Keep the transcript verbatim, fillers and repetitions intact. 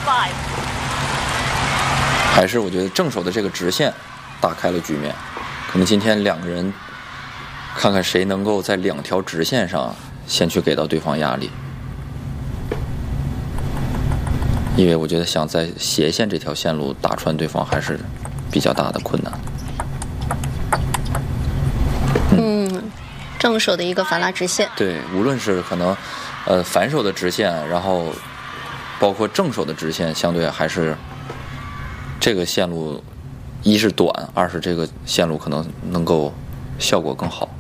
还是我觉得正手的这个直线打开了局面，可能今天两个人看看谁能够在两条直线上先去给到对方压力，因为我觉得想在斜线这条线路打穿对方还是比较大的困难。 嗯，嗯正手的一个法拉直线， 对，无论是可能呃反手的直线，然后包括正手的直线，相对还是这个线路，一是短，二是这个线路可能能够效果更好。